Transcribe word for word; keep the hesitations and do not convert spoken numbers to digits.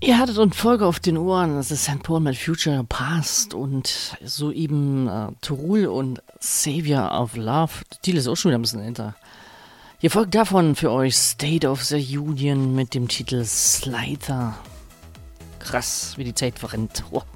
Ihr hattet eine Folge auf den Ohren, das ist Sankt Paul mit Future Past und soeben äh, Tool und Savior of Love. Der Titel ist auch schon wieder ein bisschen älter. Hier folgt davon für euch State of the Union mit dem Titel Slider. Krass, wie die Zeit verrennt. Oh.